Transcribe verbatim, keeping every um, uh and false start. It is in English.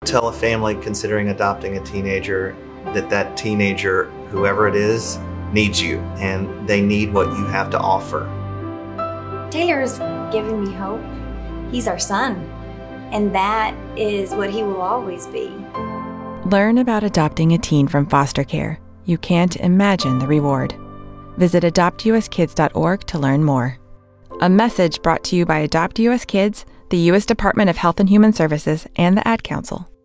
tell a family considering adopting a teenager that that teenager, whoever it is, needs you, and they need what you have to offer. Taylor's given me hope. He's our son, and that is what he will always be. Learn about adopting a teen from foster care. You can't imagine the reward. Visit adopt u s kids dot org to learn more. A message brought to you by Adopt U S Kids, the U S Department of Health and Human Services, and the Ad Council.